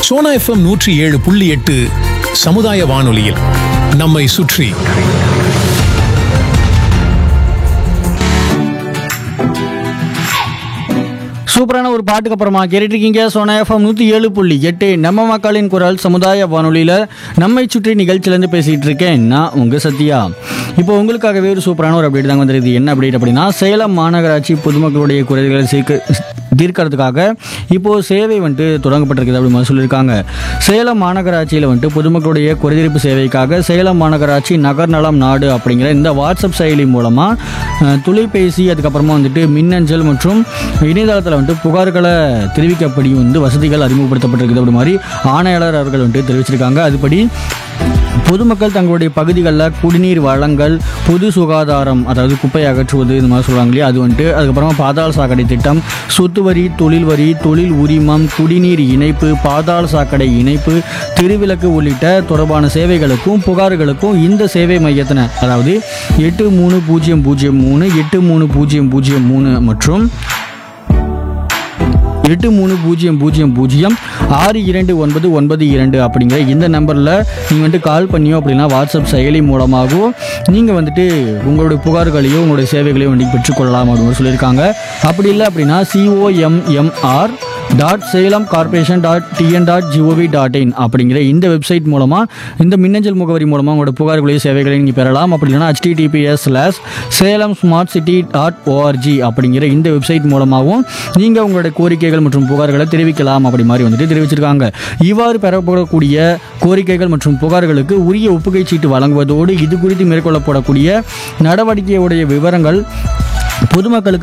Sona FM 107.8 சமுதாய வானொலியில் நம்மை சுற்றி. சூப்பரான ஒரு பாட்டுக்கு அப்புறமா கேட்டுருக்கீங்க சோனா எஃப்எம் 107.8 நம்ம மக்களின் குரல் சமுதாய வானொலியில் நம்மை சுற்றி நிகழ்ச்சியிலேருந்து பேசிகிட்டு இருக்கேன் நான் உங்கள் சத்யா. இப்போ உங்களுக்காகவே ஒரு சூப்பரான ஒரு அப்டேட் தாங்க வந்துருக்குது. என்ன அப்டேட் அப்படின்னா, சேலம் மாநகராட்சி பொதுமக்களுடைய குறைகளை தீர்க்கறதுக்காக இப்போது சேவை வந்துட்டு தொடங்கப்பட்டிருக்குது அப்படி மாதிரி சொல்லியிருக்காங்க. சேலம் மாநகராட்சியில் வந்துட்டு பொதுமக்களுடைய குறைதீர்ப்பு சேவைக்காக சேலம் மாநகராட்சி நகர் நலம் நாடு அப்படிங்கிற இந்த வாட்ஸ்அப் செயலி மூலமாக தொலைபேசி, அதுக்கப்புறமா வந்துட்டு மின்னஞ்சல் மற்றும் இணையதளத்தில் வந்துட்டு புகார்களை தெரிவிக்கப்படி வசதிகள் அறிமுகப்படுத்தப்பட்டிருக்குது அப்படி மாதிரி ஆணையாளர் அவர்கள் வந்துட்டு தெரிவிச்சிருக்காங்க. அதுபடி பொதுமக்கள் தங்களுடைய பகுதிகளில் குடிநீர் வழங்கல், பொது சுகாதாரம், அதாவது குப்பை அகற்றுவது, இந்த மாதிரி சொல்கிறாங்க இல்லையா, அது வந்துட்டு, அதுக்கப்புறமா பாதாள சாக்கடை திட்டம், சொத்து வரி, தொழில் வரி, தொழில் உரிமம், குடிநீர் இணைப்பு, பாதாள சாக்கடை இணைப்பு, தெருவிளக்கு உள்ளிட்ட தொடர்பான சேவைகளுக்கும் புகார்களுக்கும் இந்த சேவை மையத்தின, அதாவது 83003 83003 மற்றும் 83000 6292 அப்படிங்கிற இந்த நம்பரில் நீங்கள் வந்துட்டு கால் பண்ணியோ அப்படின்னா வாட்ஸ்அப் செயலி மூலமாகவும் நீங்கள் வந்துட்டு உங்களுடைய புகார்களையோ உங்களுடைய சேவைகளையும் வந்து பெற்றுக்கொள்ளலாம் அப்படின்னு சொல்லியிருக்காங்க. அப்படி இல்லை அப்படின்னா COMMR.SalemCorporation.TN.gov.in அப்படிங்கிற இந்த வெப்சைட் மூலமாக, இந்த மின்னஞ்சல் முகவரி மூலமாக உங்களோட புகார்களையும் சேவைகளையும் நீங்கள் பெறலாம். அப்படி இல்லைன்னா https:/SalemSmartCity.org அப்படிங்கிற இந்த வெப்சைட் மூலமாகவும் நீங்கள் உங்களுடைய கோரிக்கைகள் மற்றும் புகார்களை தெரிவிக்கலாம் அப்படி மாதிரி வந்துட்டு தெரிவிச்சிருக்காங்க. இவ்வாறு பெறப்படக்கூடிய கோரிக்கைகள் மற்றும் புகார்களுக்கு உரிய ஒப்புகை சீட்டு வழங்குவதோடு இது குறித்து மேற்கொள்ளப்படக்கூடிய நடவடிக்கையுடைய விவரங்கள் பொதுமக்களுக்கு